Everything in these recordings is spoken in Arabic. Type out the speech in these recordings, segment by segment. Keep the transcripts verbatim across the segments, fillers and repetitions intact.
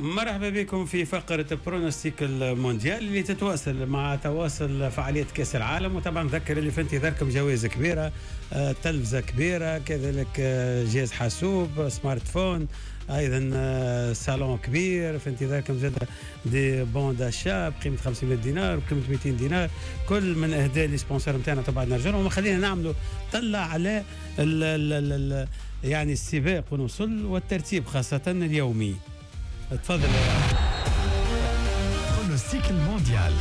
مرحبا بكم في فقرة برونوستيك المونديال اللي تتواصل مع تواصل فعالية كأس العالم. وطبعا نذكر اللي في انتظاركم جوائز كبيرة، تلفزة كبيرة، كذلك جهاز حاسوب، سمارت فون، ايضا صالون كبير في انتظاركم، زاد دي بون داشا بقيمه خمسمائة دينار وبقيمه مئتين دينار، كل من اهداء لي سبونسور نتاعنا. طبعا نرجعوا وما خلينا نعملوا طلع على ال ال ال يعني السباق ونوصل والترتيب خاصه اليومي. تفضل برونوستيك المونديال.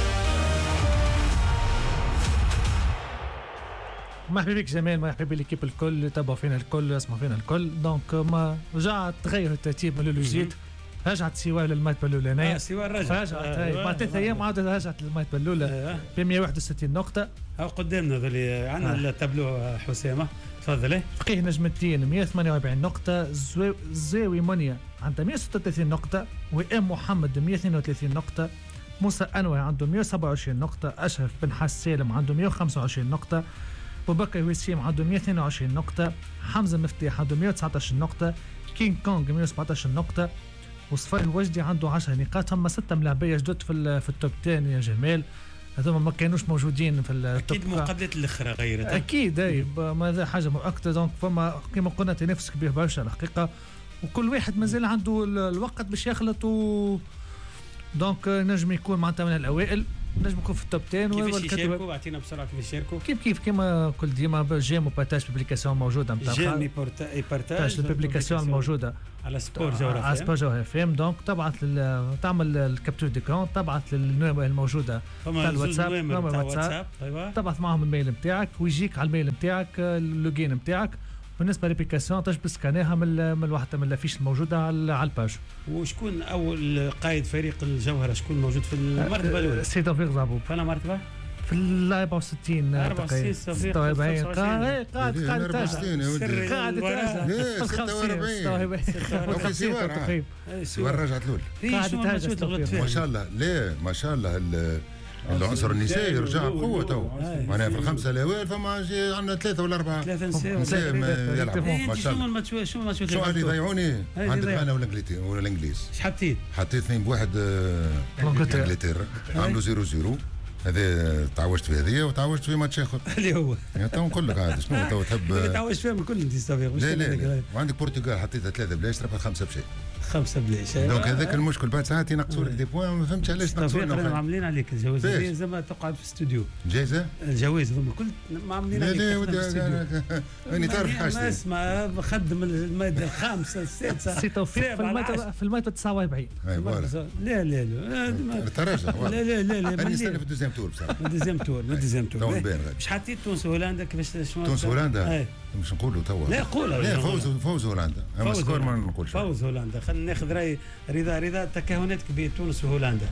مرحبا بك جمال، مرحبا بالكيب الكل، تابعوا فينا الكل، اسمعوا فينا الكل. دونك ما رجع تغير الترتيب من الجديد، رجعت سوار للمرتبه الاولانيه. اه سوار رجع رجعت آه بعد ثلاث ايام عادت رجعت للمرتبه الاولى آه. ب مئة وواحد وستين نقطه. ها قدامنا ذولي عندنا آه. التابلو حسامه، تفضلي. فقيه نجم الدين مئة وثمانية وأربعين نقطه، زاوي منيا عندها مئة وستة وثلاثين نقطه، وام محمد مئة واثنين وثلاثين نقطه، موسى انور عنده مئة وسبعة وعشرين نقطه، اشرف بن حاس سالم عنده مئة وخمسة وعشرين نقطه، وبكر وسيم عنده مئة واثنين وعشرين نقطة، حمزة مفتاح عنده مئة وتسعة عشر نقطة، كينج كونغ مئة وسبعة عشر نقطة، وصفاء الوجدي عنده عشر نقاط. هم ستة ملاعبية جدد في في التوب عشرة يا جمال، هذوما ما كانوش موجودين في التوب. اكيد مقابلات الاخرى غيرت، اكيد اي هذا حاجة مؤكدة. دونك فما كما قلنا تنافس كبير برشا الحقيقة، وكل واحد مازال عنده الوقت باش يخلط، و دونك نجم يكون معناتها من الاوائل، نجم يكون في التوب عشرة. كيفاش يشاركوا؟ اعطينا بسرعه كيفاش يشاركوا. كيف كيف كما كل ديما جيم وبارتاج بابليكاسيون موجوده نتاع جيم بارتاج البابليكاسيون الموجوده على سبور جوهر على سبور جوهر اف ام. دونك تبعت تعمل الكابتور ديكرون، تبعت للنوامر الموجوده تاع الواتساب، الواتساب تبعت معهم الميل نتاعك ويجيك على الميل نتاعك اللوجين نتاعك. بالنسبه للابليكاسيون تجب تسكانيها من من واحده من الافيش الموجوده على على الباج. وشكون اول قائد فريق الجوهره؟ شكون موجود في المرتبه الاولى؟ سي توفيق زعبوب. فانا مرتبه في ال أربعة وستين أربعة وستين ستة وأربعين قاعد قاعد قاعد قاعد قاعد ستة وأربعين سوار رجعت الاولى. قاعد ما شاء الله. لا ما شاء الله العنصر النسائي رجع بقوه تو. معناها في الخمسه الاوائل فما عندنا ثلاثه ولا اربعه ثلاثه نساء يلعبوا ما شاء الله. شو شو ما شو شو اللي يضيعوني عندك انا والانجليزي ولا الانجليز. ايش حطيت؟ حطيت اثنين بواحد انجلترا عملوا زيرو زيرو. هذا تعوجت في هذه وتعوجت في ماتش اخر اللي هو تو نقول لك عاد شنو تو تحب تعوج فيهم الكل انت صافي. لا لا, لا. وعندك برتغال حطيتها ثلاثه بلاش ربحت خمسه بشيء خمسه بلاش. دونك هذاك المشكل بعد ساعات ينقصوا لك دي بوان. ما فهمتش علاش نقصوا لنا. عاملين عليك الجوائز هذه زعما تقعد في الاستوديو. جايزه الجوائز هذوما الكل عاملين عليك. لا لا راني تعرف حاجتي. اسمع خدم الماده الخامسه السادسه سي توفيق في الماده في الماده تسعة وأربعين. لا لا لا تراجع. لا لا لا لا انا نستنى في الدوزيام تور بصراحه. الدوزيام تور الدوزيام تور مش حطيت تونس وهولندا كيفاش شنو تونس وهولندا مش نقولوا توا. لا قول لا فوز فوز هولندا. اما سكور ما نقولش فوز هولندا. خلينا ناخذ راي رضا رضا تكهنات بين تونس وهولندا.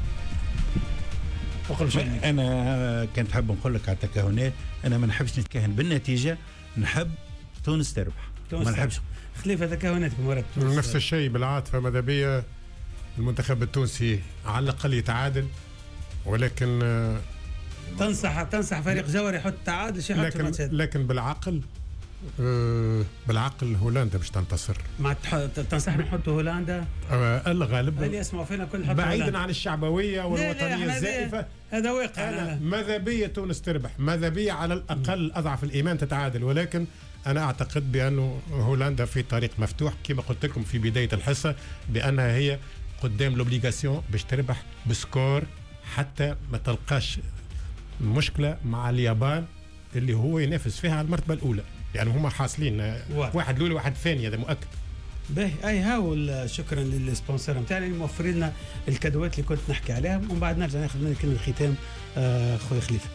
انا كنت حاب نقول لك على التكهنات، انا ما نحبش نتكهن بالنتيجه، نحب تونس تربح. ما نحبش خليفه تكهنات بمباراه تونس. نفس الشيء بالعاطفه ماذا بيا المنتخب التونسي على الاقل يتعادل، ولكن تنصح تنصح فريق جوهر يحط تعادل شي يحط لكن لكن بالعقل أه بالعقل هولندا باش تنتصر. مع تنصح نحط هولندا أه الغالب اللي يسمعوا فينا كل حط بعيدا هولندا. عن الشعبويه والوطنيه الزائفه هذا واقع. ماذا بيا تونس تربح، ماذا بيا على الاقل اضعف الايمان تتعادل، ولكن انا اعتقد بانه هولندا في طريق مفتوح كما قلت لكم في بدايه الحصه بانها هي قدام لوبليغاسيون باش تربح بسكور حتى ما تلقاش مشكله مع اليابان اللي هو ينافس فيها على المرتبه الاولى. يعني هما حاصلين واحد الاولى واحد الثاني، هذا مؤكد. باهي اي هاو. شكرا للسبونسر نتاعنا اللي موفرين لنا الكادوات اللي كنت نحكي عليها، ومن بعد نرجع ناخذ من كلمه الختام خويا خليفه.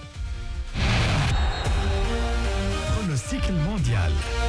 برونوستيك المونديال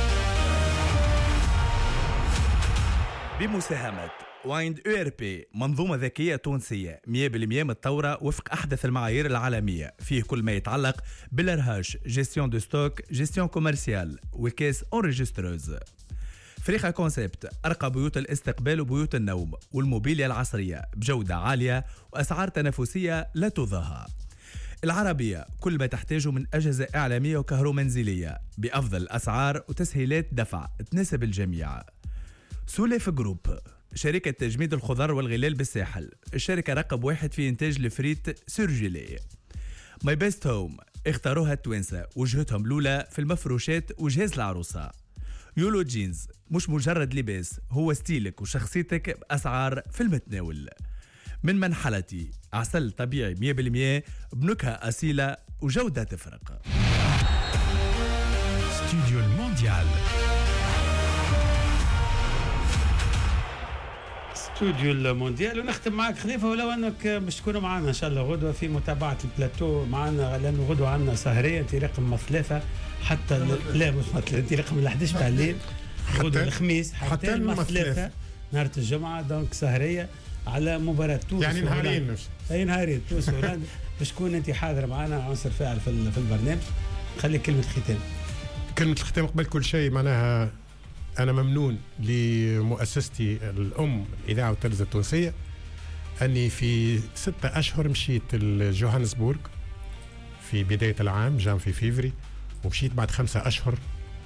بمساهمة وايند او ار بي، منظومة ذكية تونسية مية بالمية متطورة وفق أحدث المعايير العالمية، فيه كل ما يتعلق بالإرهاش، جيستيون دو ستوك، جيستيون كوميرسيال، وكيس اونريجستروز. فريقة كونسيبت، أرقى بيوت الاستقبال وبيوت النوم والموبيليا العصرية بجودة عالية وأسعار تنافسية لا تضاهى. العربية، كل ما تحتاجه من أجهزة إعلامية وكهرومنزلية بأفضل الأسعار وتسهيلات دفع تناسب الجميع. سوليف جروب، شركة تجميد الخضار والغلال بالساحل، الشركة رقم واحد في إنتاج الفريت سورجيلي. ماي بيست هوم اختاروها التوانسة، وجهتهم الأولى في المفروشات وجهاز العروسة. يولو جينز مش مجرد لباس، هو ستيلك وشخصيتك بأسعار في المتناول. من منحلتي عسل طبيعي مية بالمية بنكهة أصيلة وجودة تفرق. استوديو المونديال. استوديو المونديال، ونختم معك خليفه، ولو انك باش تكونوا معنا ان شاء الله غدوه في متابعه البلاتو معنا، لانه غدوه عندنا سهريه انت رقم ثلاثه حتى ل... لا مش مثلا انت رقم احد عشر تاع الليل، غدوه الخميس حتى, حتى ثلاثه نهار الجمعه، دونك سهريه على مباراه تونس يعني نهارين اي نهارين تونس وهولندا. باش تكون انت حاضر معنا عنصر فاعل في في البرنامج. خلي كلمه ختام. كلمه الختام قبل كل شيء معناها أنا ممنون لمؤسستي الأم الإذاعة والتلفزيون التونسية أني في ستة أشهر مشيت لجوهانسبورغ في بداية العام جان في فيفري، ومشيت بعد خمسة أشهر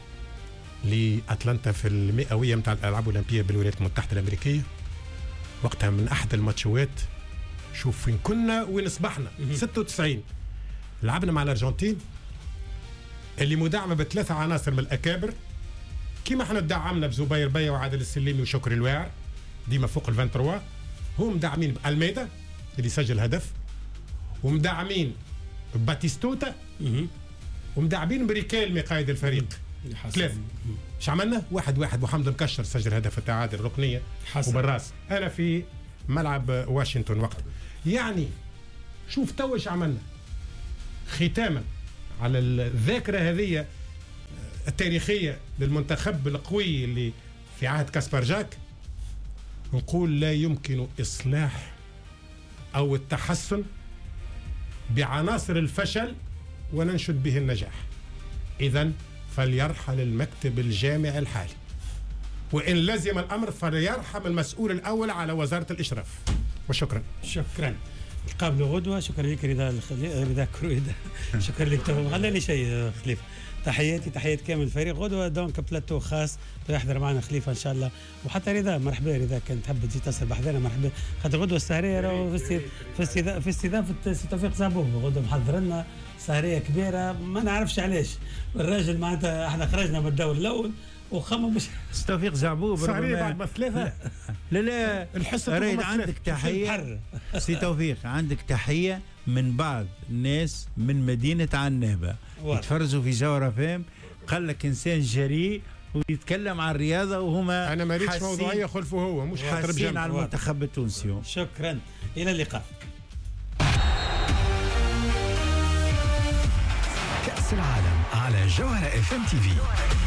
لأتلانتا في المئوية متاع الألعاب الأولمبية بالولايات المتحدة الأمريكية. وقتها من أحد الماتشوات شوف وين كنا وين أصبحنا. ستة وتسعين لعبنا مع الأرجنتين اللي مدعمة بثلاثة عناصر من الأكابر، كيما احنا دعمنا بزبير بيا وعادل السليمي وشكري الواعر ديما فوق ال ثلاثة وعشرين، هم مدعمين بالميدا اللي سجل هدف، ومدعمين باتيستوتا، ومدعمين بريكيلمي قائد الفريق. ثلاثة. ايش عملنا؟ واحد واحد وحمد مكشر سجل هدف التعادل ركنيه وبالراس. انا في ملعب واشنطن وقت. يعني شوف تو ايش عملنا. ختاما على الذاكره هذه التاريخية للمنتخب القوي اللي في عهد كاسبر جاك، نقول لا يمكن إصلاح أو التحسن بعناصر الفشل وننشد به النجاح. إذن فليرحل المكتب الجامعي الحالي، وإن لزم الأمر فليرحم المسؤول الأول على وزارة الإشراف. وشكرا. شكرا. نتقابلوا غدوة. شكرا لك رضا رضا كرويدة. شكرا لك. غلا لي شيء خليفة. تحياتي تحيات كامل الفريق. غدوه دونك بلاتو خاص يحضر معنا خليفه ان شاء الله، وحتى رضا مرحبا. رضا كان تحب تجي تصل بحذنا مرحبا، خاطر غدوه السهريه راهو في استضافه في استضافه السي توفيق زعبوب. غدوه محضر لنا سهريه كبيره ما نعرفش علاش. الراجل معناتها احنا خرجنا من الدور الاول وخمم مش سي توفيق زعبوب سهريه بعد ما ثلاثه. لا لا الحصه ريت عندك تحيه سي توفيق، عندك تحيه من بعض الناس من مدينه عنابه يتفرجوا في جوهرة فام، قال لك انسان جريء ويتكلم عن الرياضه وهما انا ماليش موضوعيه خلفه هو مش خاطر بجنب على المنتخب التونسي. شكرا الى اللقاء. كأس العالم على جوهرة اف ام تي في.